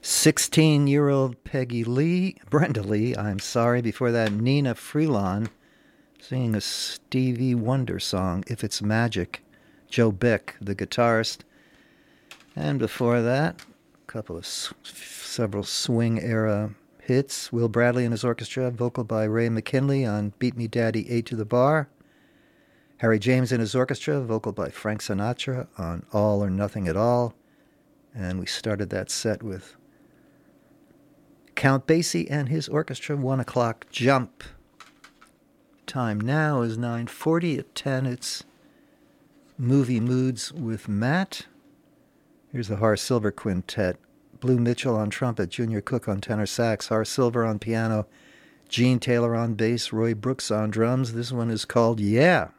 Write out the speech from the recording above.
16-year-old Brenda Lee, I'm sorry. Before that, Nina Freelon singing a Stevie Wonder song, If It's Magic. Joe Beck, the guitarist. And before that, several swing-era hits. Will Bradley and his orchestra, vocal by Ray McKinley on Beat Me Daddy, 8 to the Bar. Harry James and his orchestra, vocal by Frank Sinatra on All or Nothing at All. And we started that set with Count Basie and his orchestra, 1 o'clock Jump. Time now is 9:40 at 10. It's Movie Moods with Matt. Here's the Horace Silver Quintet. Blue Mitchell on trumpet, Junior Cook on tenor sax, Horace Silver on piano, Gene Taylor on bass, Roy Brooks on drums. This one is called Yeah.